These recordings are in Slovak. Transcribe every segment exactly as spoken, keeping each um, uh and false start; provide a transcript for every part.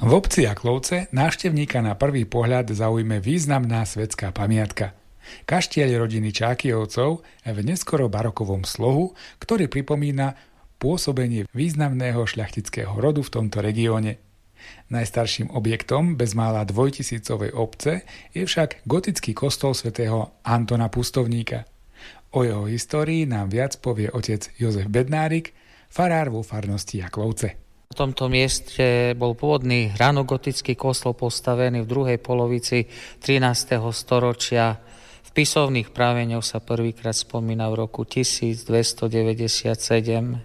V obci Jaklovce návštevníka na prvý pohľad zaujme významná svetská pamiatka. Kaštieľ rodiny Čákyovcov v neskoro barokovom slohu, ktorý pripomína pôsobenie významného šľachtického rodu v tomto regióne. Najstarším objektom bezmála dvojtisícovej obce je však gotický kostol svätého Antona Pustovníka. O jeho histórii nám viac povie otec Jozef Bednárik, farár vo farnosti Jaklovce. V tomto mieste bol pôvodný ranogotický kostol postavený v druhej polovici trinásteho storočia. V pisovných prameňoch sa prvýkrát spomína v roku tisícdvestodeväťdesiatsedem.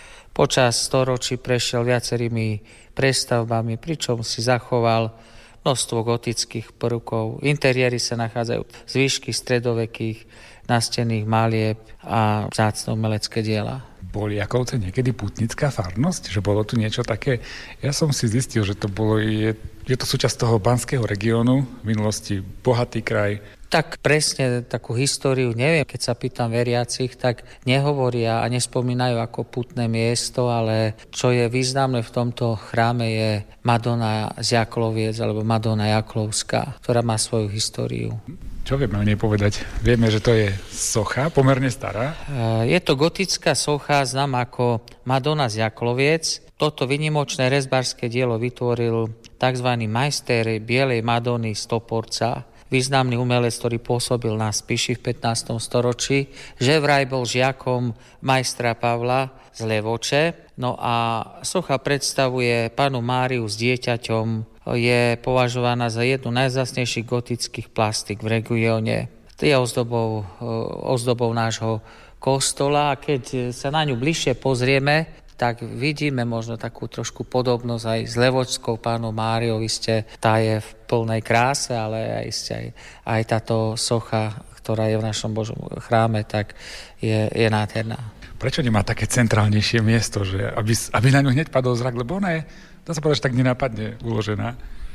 Počas storočí prešiel viacerými prestavbami, pričom si zachoval množstvo gotických prvkov. V interiéri sa nachádzajú zvyšky stredovekých nastenných malieb a vzácne umelecké diela. Boli Jaklovce niekedy pútnická farnosť? Že bolo tu niečo také? Ja som si zistil, že to bolo, je, je to súčasť toho banského regiónu, v minulosti bohatý kraj. Tak presne takú históriu neviem, keď sa pýtam veriacich, tak nehovoria a nespomínajú ako putné miesto, ale čo je významné v tomto chráme je Madonna z Jakloviec alebo Madonna Jaklovská, ktorá má svoju históriu. Čo vieme o nej povedať? Vieme, že to je socha, pomerne stará. Je to gotická socha, známa ako Madonna z Jakloviec. Toto vynimočné rezbárske dielo vytvoril tzv. Majster bielej Madony z Toporca, významný umelec, ktorý pôsobil na Spiši v pätnástom storočí, že vraj bol žiakom majstra Pavla z Levoče. No a socha predstavuje Pannu Máriu s dieťaťom, je považovaná za jednu najvzácnejších gotických plastik v regióne. Je ozdobou, ozdobou nášho kostola a keď sa na ňu bližšie pozrieme, tak vidíme možno takú trošku podobnosť aj s levočskou Pannou Máriou. Isté, tá je v plnej kráse, ale isté aj, aj táto socha, ktorá je v našom Božom chráme, tak je, je nádherná. Prečo nemá také centrálnejšie miesto, že aby, aby na ňu hneď padol zrak, lebo ona je, dá sa povedať, že tak nenápadne uložená?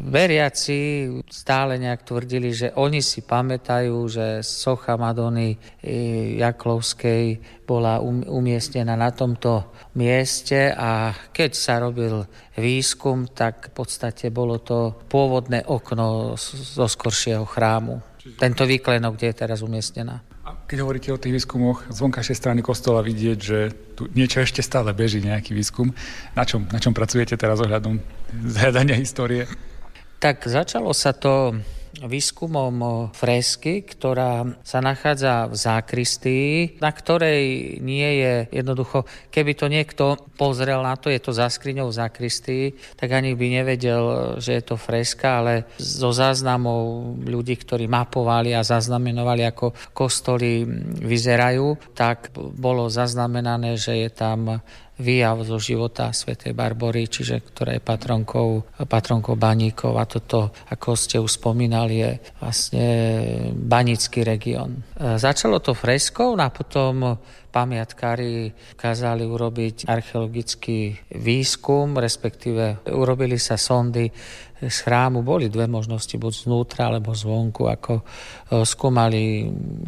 Veriaci stále nejak tvrdili, že oni si pamätajú, že socha Madony Jaklovskej bola umiestnená na tomto mieste a keď sa robil výskum, tak v podstate bolo to pôvodné okno zo skoršieho chrámu. Tento výklenok, kde je teraz umiestnená. A keď hovoríte o tých výskumoch, z vonkajšej strany kostola vidieť, že tu niečo ešte stále beží, nejaký výskum. Na čom, na čom pracujete teraz ohľadom zhľadania histórie? Tak začalo sa to výskumom fresky, ktorá sa nachádza v zákristii, na ktorej nie je jednoducho, keby to niekto pozrel na to, je to za skriňou v zákristii, tak ani by nevedel, že je to freska, ale zo záznamov ľudí, ktorí mapovali a zaznamenovali, ako kostoly vyzerajú, tak bolo zaznamenané, že je tam výjav zo života svätej Barbory, čiže ktorá je patronkou, patronkou baníkov a toto, ako ste už spomínali, je vlastne banícky región. Začalo to freskou a potom pamiatkári kázali urobiť archeologický výskum, respektíve urobili sa sondy z chrámu. Boli dve možnosti, buď znútra alebo zvonku, ako skúmali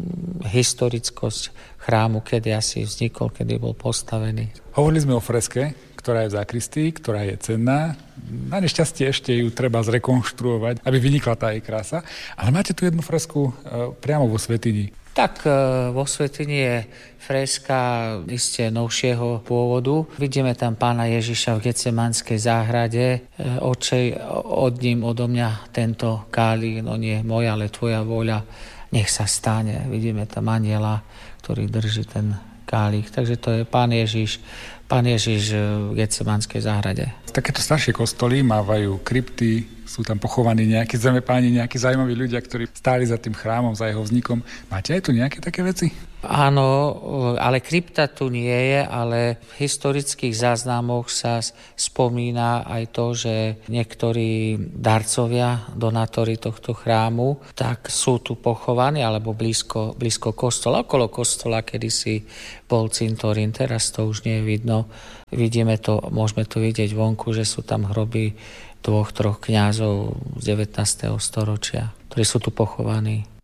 historickosť chrámu, kedy asi vznikol, kedy bol postavený. Hovorili sme o freske, ktorá je v zákristii, ktorá je cenná. Na nešťastie ešte ju treba zrekonštruovať, aby vynikla tá jej krása. Ale máte tu jednu fresku priamo vo svätyni. Tak vo svätyni je freska iste novšieho pôvodu. Vidíme tam Pána Ježiša v Getsemanskej záhrade. Oče, od ním odo mňa tento kálik, no nie moja, ale tvoja vôľa, nech sa stane. Vidíme tam anjela, ktorý drží ten kálik. Takže to je Pán Ježiš, Pán Ježiš v Getsemanskej záhrade. Takéto staršie kostoly mávajú krypty, sú tam pochovaní nejakí zemepáni, nejakí zaujímaví ľudia, ktorí stáli za tým chrámom, za jeho vznikom. Máte aj tu nejaké také veci? Áno, ale krypta tu nie je, ale v historických záznamoch sa spomína aj to, že niektorí darcovia, donátori tohto chrámu, tak sú tu pochovaní, alebo blízko, blízko kostola, okolo kostola, kedysi bol cintorín, teraz to už nie je vidno. Vidíme to, môžeme to vidieť vonku, že sú tam hroby dvoch, troch kňazov z devätnásteho storočia, ktorí sú tu pochovaní.